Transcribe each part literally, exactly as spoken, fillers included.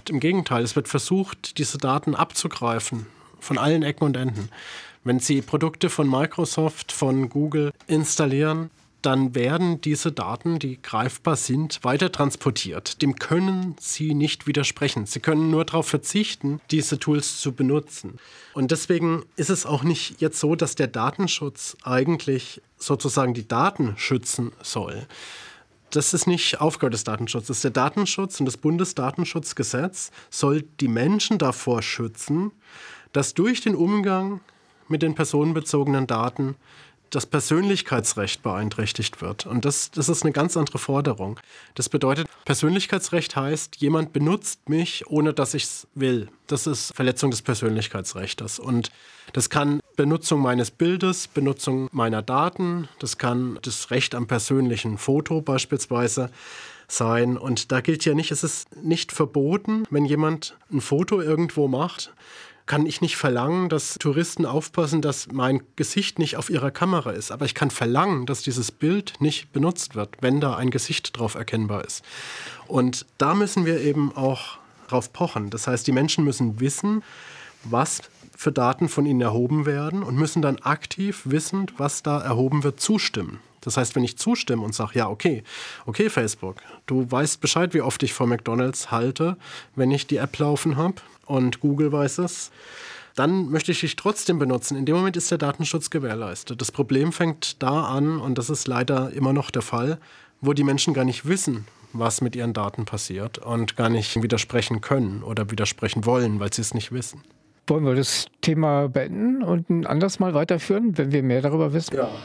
versucht, im Gegenteil, es wird versucht, diese Daten abzugreifen von allen Ecken und Enden. Wenn Sie Produkte von Microsoft, von Google installieren, dann werden diese Daten, die greifbar sind, weiter transportiert. Dem können Sie nicht widersprechen. Sie können nur darauf verzichten, diese Tools zu benutzen. Und deswegen ist es auch nicht jetzt so, dass der Datenschutz eigentlich sozusagen die Daten schützen soll. Das ist nicht Aufgabe des Datenschutzes. Der Datenschutz und das Bundesdatenschutzgesetz soll die Menschen davor schützen, dass durch den Umgang mit den personenbezogenen Daten das Persönlichkeitsrecht beeinträchtigt wird. Und das, das ist eine ganz andere Forderung. Das bedeutet, Persönlichkeitsrecht heißt, jemand benutzt mich, ohne dass ich es will. Das ist Verletzung des Persönlichkeitsrechts. Und das kann Benutzung meines Bildes, Benutzung meiner Daten, das kann das Recht am persönlichen Foto beispielsweise sein. Und da gilt ja nicht, es ist nicht verboten, wenn jemand ein Foto irgendwo macht, kann ich nicht verlangen, dass Touristen aufpassen, dass mein Gesicht nicht auf ihrer Kamera ist. Aber ich kann verlangen, dass dieses Bild nicht benutzt wird, wenn da ein Gesicht drauf erkennbar ist. Und da müssen wir eben auch drauf pochen. Das heißt, die Menschen müssen wissen, was für Daten von ihnen erhoben werden und müssen dann aktiv wissend, was da erhoben wird, zustimmen. Das heißt, wenn ich zustimme und sage, ja, okay, okay Facebook, du weißt Bescheid, wie oft ich vor McDonald's halte, wenn ich die App laufen habe und Google weiß es, dann möchte ich dich trotzdem benutzen. In dem Moment ist der Datenschutz gewährleistet. Das Problem fängt da an, und das ist leider immer noch der Fall, wo die Menschen gar nicht wissen, was mit ihren Daten passiert und gar nicht widersprechen können oder widersprechen wollen, weil sie es nicht wissen. Wollen wir das Thema beenden und ein anderes Mal weiterführen, wenn wir mehr darüber wissen? Ja.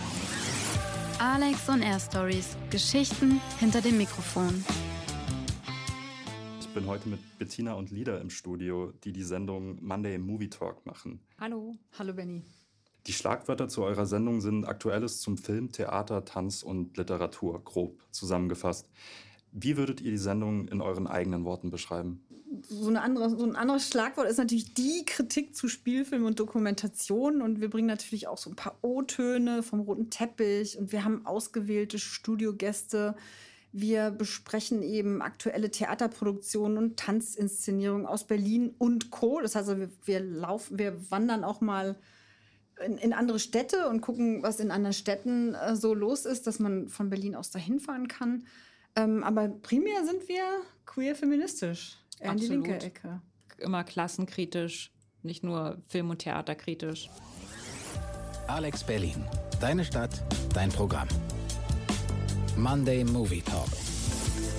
Alex on Air Stories. Geschichten hinter dem Mikrofon. Ich bin heute mit Bettina und Lida im Studio, die die Sendung Monday Movie Talk machen. Hallo. Hallo Benni. Die Schlagwörter zu eurer Sendung sind Aktuelles zum Film, Theater, Tanz und Literatur, grob zusammengefasst. Wie würdet ihr die Sendung in euren eigenen Worten beschreiben? So, eine andere, so ein anderes Schlagwort ist natürlich die Kritik zu Spielfilm und Dokumentation. Und wir bringen natürlich auch so ein paar O-Töne vom roten Teppich. Und wir haben ausgewählte Studiogäste. Wir besprechen eben aktuelle Theaterproduktionen und Tanzinszenierungen aus Berlin und Co. Das heißt, wir, wir, laufen, wir wandern auch mal in, in andere Städte und gucken, was in anderen Städten äh, so los ist, dass man von Berlin aus dahin fahren kann. Ähm, aber primär sind wir queer-feministisch. Eher in die linke Ecke. Immer klassenkritisch, nicht nur Film- und Theaterkritisch. Alex Berlin. Deine Stadt, dein Programm. Monday Movie Talk.